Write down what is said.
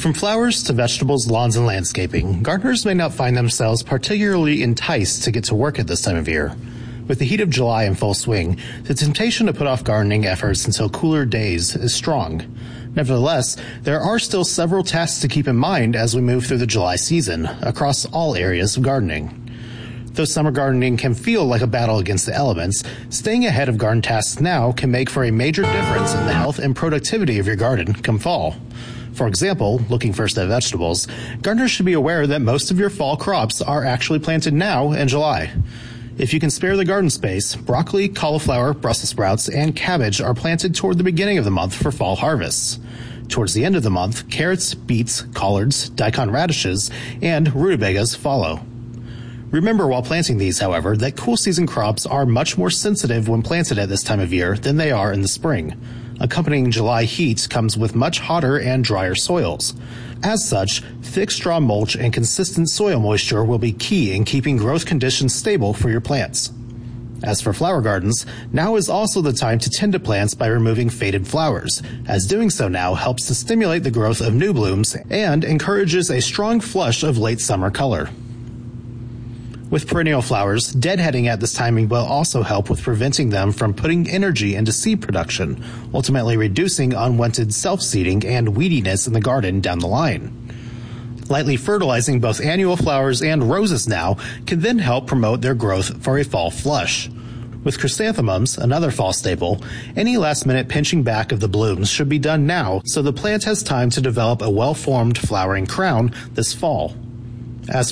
From flowers to vegetables, lawns, and landscaping, gardeners may not find themselves particularly enticed to get to work at this time of year. With the heat of July in full swing, the temptation to put off gardening efforts until cooler days is strong. Nevertheless, there are still several tasks to keep in mind as we move through the July season, across all areas of gardening. Though summer gardening can feel like a battle against the elements, staying ahead of garden tasks now can make for a major difference in the health and productivity of your garden come fall. For example, looking first at vegetables, gardeners should be aware that most of your fall crops are actually planted now in July. If you can spare the garden space, broccoli, cauliflower, Brussels sprouts, and cabbage are planted toward the beginning of the month for fall harvests. Towards the end of the month, carrots, beets, collards, daikon radishes, and rutabagas follow. Remember while planting these, however, that cool season crops are much more sensitive when planted at this time of year than they are in the spring. Accompanying July heat comes with much hotter and drier soils. As such, thick straw mulch and consistent soil moisture will be key in keeping growth conditions stable for your plants. As for flower gardens, now is also the time to tend to plants by removing faded flowers, as doing so now helps to stimulate the growth of new blooms and encourages a strong flush of late summer color. With perennial flowers, deadheading at this timing will also help with preventing them from putting energy into seed production, ultimately reducing unwanted self-seeding and weediness in the garden down the line. Lightly fertilizing both annual flowers and roses now can then help promote their growth for a fall flush. With chrysanthemums, another fall staple, any last-minute pinching back of the blooms should be done now so the plant has time to develop a well-formed flowering crown this fall. As